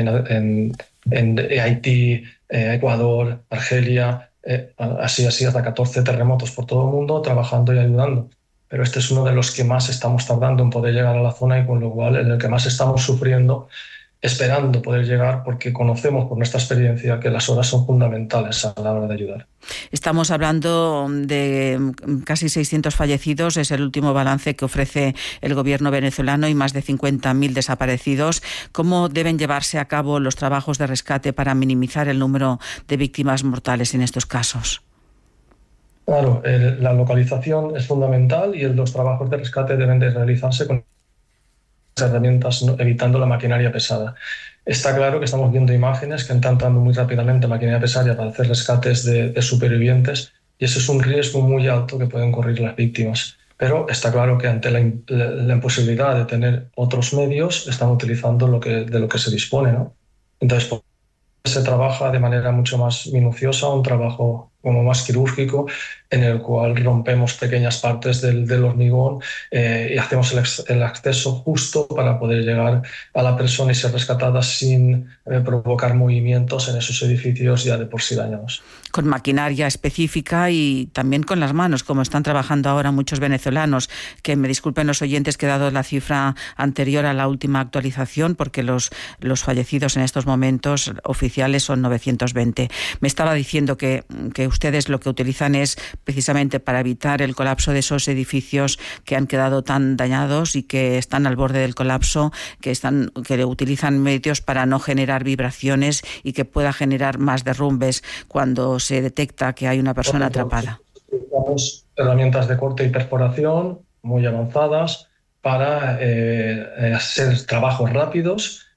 en Haití, Ecuador, Argelia, así hasta 14 terremotos por todo el mundo, trabajando y ayudando. Pero este es uno de los que más estamos tardando en poder llegar a la zona y con lo cual en el que más estamos sufriendo, esperando poder llegar, porque conocemos por nuestra experiencia que las horas son fundamentales a la hora de ayudar. Estamos hablando de casi 600 fallecidos, es el último balance que ofrece el gobierno venezolano, y más de 50.000 desaparecidos. ¿Cómo deben llevarse a cabo los trabajos de rescate para minimizar el número de víctimas mortales en estos casos? Claro, la localización es fundamental y los trabajos de rescate deben de realizarse con herramientas, evitando la maquinaria pesada. Está claro que estamos viendo imágenes que están entrando muy rápidamente maquinaria pesada para hacer rescates de supervivientes, y eso es un riesgo muy alto que pueden correr las víctimas. Pero está claro que ante la imposibilidad de tener otros medios, están utilizando de lo que se dispone, ¿no? Entonces, se trabaja de manera mucho más minuciosa, un trabajo como más quirúrgico, en el cual rompemos pequeñas partes del hormigón y hacemos el acceso justo para poder llegar a la persona y ser rescatada sin provocar movimientos en esos edificios ya de por sí dañados. Con maquinaria específica y también con las manos, como están trabajando ahora muchos venezolanos, que me disculpen los oyentes que he dado la cifra anterior a la última actualización, porque los fallecidos en estos momentos oficiales son 920. Me estaba diciendo que ustedes lo que utilizan es precisamente para evitar el colapso de esos edificios que han quedado tan dañados y que están al borde del colapso, que utilizan medios para no generar vibraciones y que pueda generar más derrumbes cuando se detecta que hay una persona atrapada. Utilizamos herramientas de corte y perforación muy avanzadas para hacer trabajos rápidos